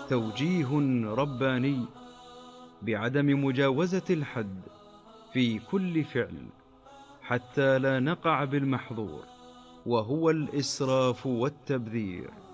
توجيه رباني بعدم مجاوزة الحد في كل فعل، حتى لا نقع بالمحظور، وهو الإسراف والتبذير.